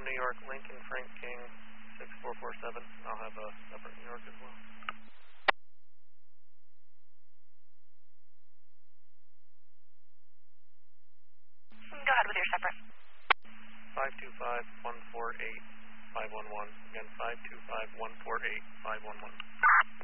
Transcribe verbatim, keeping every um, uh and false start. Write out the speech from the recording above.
New York, Lincoln, Frank King, six four four seven. I'll have a separate New York as well. Go ahead with your separate. five two five, one four eight, five one one. Again, five two five, one four eight, five one one.